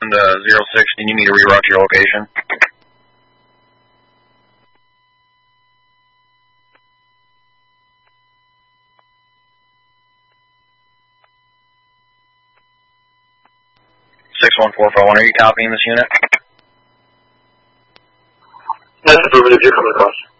06, do you need me to reroute to your location? Are you copying this unit? That's affirmative, you're coming across.